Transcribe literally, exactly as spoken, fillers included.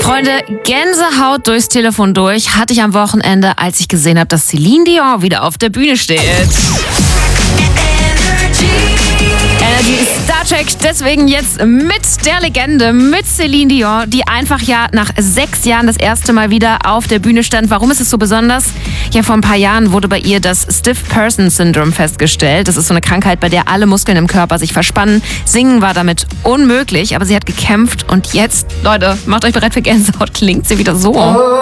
Freunde, Gänsehaut durchs Telefon durch hatte ich am Wochenende, als ich gesehen habe, dass Celine Dion wieder auf der Bühne steht. Energy Star Trek, deswegen jetzt mit der Legende, mit Celine Dion, die einfach ja nach sechs Jahren das erste Mal wieder auf der Bühne stand. Warum ist es so besonders? Ja, vor ein paar Jahren wurde bei ihr das Stiff Person Syndrome festgestellt. Das ist so eine Krankheit, bei der alle Muskeln im Körper sich verspannen. Singen war damit unmöglich, aber sie hat gekämpft und jetzt, Leute, macht euch bereit für Gänsehaut, klingt sie wieder so.